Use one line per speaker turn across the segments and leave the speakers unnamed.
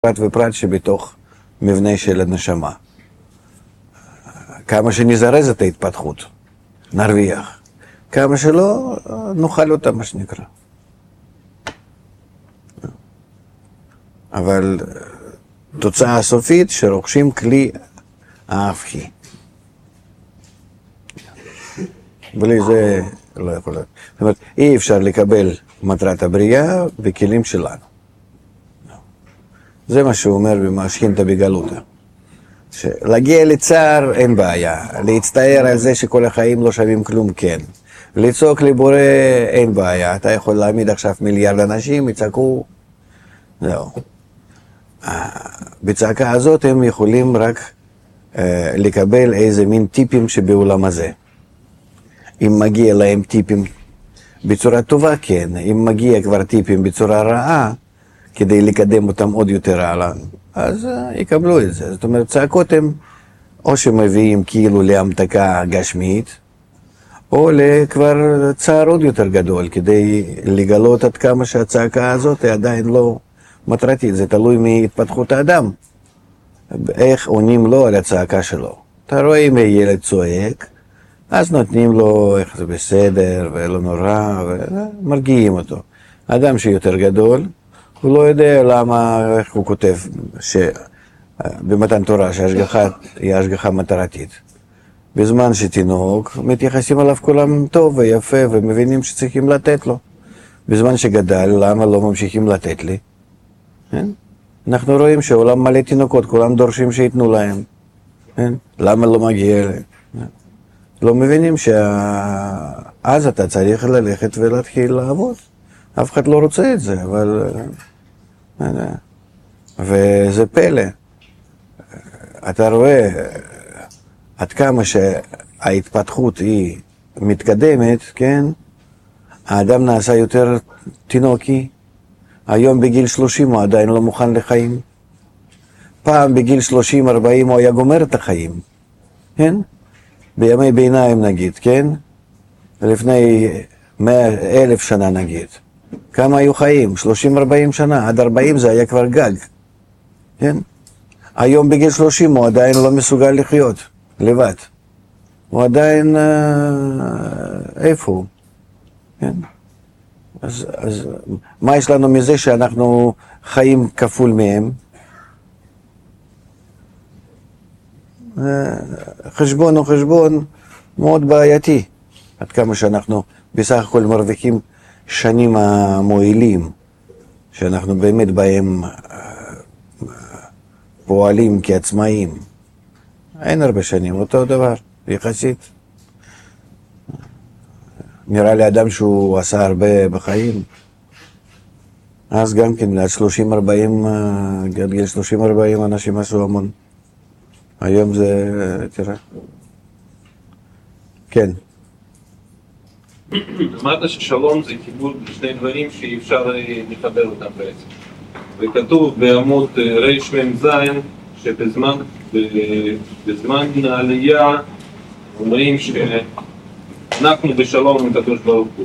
פרט ופרט שבתוך מבנה של הנשמה. כמה שנזרז את ההתפתחות, נרוויח. כמה שלא, נאכל אותה, מה שנקרא. אבל תוצאה הסופית שרוכשים כלי ההפכי. בלי זה לא יכול להיות. זאת אומרת, אי אפשר לקבל מטרת הבריאה בכלים שלנו. זה מה שהוא אומר במשכינתא בגלותא. להגיע לצער אין בעיה, להצטער על זה שכל החיים לא שווים כלום כן. לצעוק לבורא אין בעיה, אתה יכול להעמיד עכשיו מיליארד אנשים, יצעקו, זהו. בצעקה הזאת הם יכולים רק לקבל איזה מין טיפים שבעולם הזה. אם מגיע להם טיפים בצורה טובה, כן. אם מגיע כבר טיפים בצורה רעה, כדי לקדם אותם עוד יותר הלאה, אז יקבלו את זה. זאת אומרת, צעקות הם או שמביאים כאילו להמתקה גשמית, או לכבר צער עוד יותר גדול, כדי לגלות עד כמה שהצעקה הזאת היא עדיין לא מטרתית. זה תלוי מהתפתחות האדם. איך עונים לו על הצעקה שלו. אתה רואה אם הילד צועק, אז נותנים לו איך זה בסדר ולא נורא, ומרגיעים אותו. אדם שיותר גדול, הוא לא יודע למה, איך הוא כותב, במתן תורה שההשגחה היא השגחה מטרתית. בזמן שתינוק, מתייחסים עליו כולם טוב ויפה ומבינים שצריכים לתת לו. בזמן שגדל, למה לא ממשיכים לתת לי? אנחנו רואים שהעולם מלא תינוקות, כולם דורשים שיתנו להם. למה לא מגיע להם? לא מבינים שאז אתה צריך ללכת ולהתחיל לעבוד. אף אחד לא רוצה את זה, אבל... וזה פלא. אתה רואה עד כמה שההתפתחות היא מתקדמת, כן? האדם נעשה יותר תינוקי. היום בגיל 30 הוא עדיין לא מוכן לחיים. פעם בגיל 30-40 הוא היה גומר את החיים. כן? בימי ביניים נגיד, כן? לפני 100,000 שנה נגיד. כמה היו חיים? 30-40 שנה. עד 40 זה היה כבר גג. כן? היום בגיל 30 הוא עדיין לא מסוגל לחיות לבד. הוא עדיין... איפה הוא? כן? אז מה יש לנו מזה שאנחנו חיים כפול מהם? חשבון הוא חשבון מאוד בעייתי. עד כמה שאנחנו בסך הכל מרוויחים שנים המועילים, שאנחנו באמת בהם פועלים כעצמאים. אין הרבה שנים, אותו דבר, יחסית. נראה לי אדם שהוא עשה הרבה בחיים. אז גם כן, עד 30-40, גיל 30-40 אנשים עשו המון. היום זה, תראה. כן.
אמרת ששלום זה חיבור לשני דברים שאי אפשר לחבר אותם בעצם. וכתוב בעמוד רמ"ז שבזמן העלייה אומרים שאנחנו בשלום עם הקדוש ברוך הוא.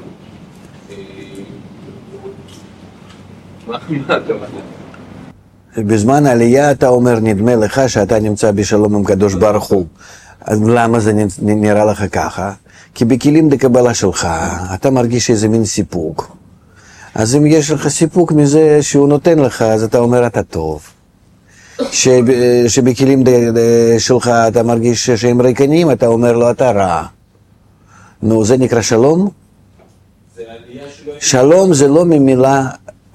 מה הכוונה?
בזמן העלייה אתה אומר, נדמה לך שאתה נמצא בשלום עם הקדוש ברוך הוא. אז למה זה נראה לך ככה? כי בכלים דקבלה שלך, אתה מרגיש איזה מין סיפוק. אז אם יש לך סיפוק מזה שהוא נותן לך, אז אתה אומר אתה טוב. שבכלים שלך אתה מרגיש שהם ריקנים, אתה אומר לו אתה רע. נו, זה נקרא שלום? שלום זה לא ממילה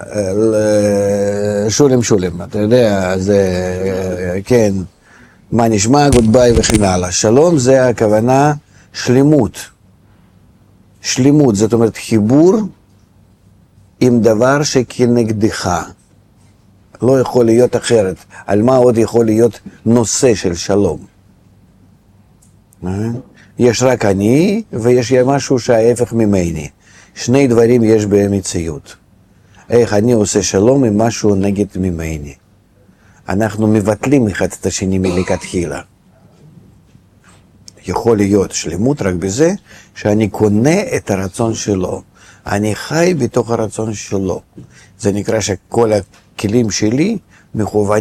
שולם. אתה יודע, זה כן, מה נשמע, גודביי וכן הלאה. שלום זה הכוונה שלמות. שלמות, זאת אומרת חיבור עם דבר שכנגדך. לא יכול להיות אחרת. על מה עוד יכול להיות נושא של שלום? יש רק אני ויש משהו שההפך ממני. שני דברים יש במציאות. איך אני עושה שלום עם משהו נגד ממני. אנחנו מבטלים אחד את השני מלכתחילה. יכול להיות שלמות רק בזה שאני קונה את הרצון שלו. אני חי בתוך הרצון שלו. זה נקרא שכל הכלים שלי מכוונים